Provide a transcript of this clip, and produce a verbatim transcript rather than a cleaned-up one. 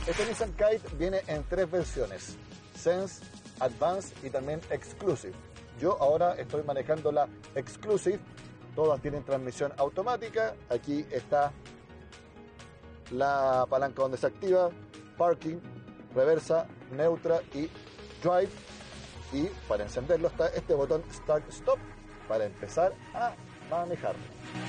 Este Nissan Kite viene en tres versiones: Sense, Advanced y también Exclusive. Yo ahora estoy manejando la Exclusive. Todas tienen transmisión automática. Aquí está la palanca donde se activa, parking, reversa, neutra y drive. Y para encenderlo está este botón Start Stop para empezar a manejar.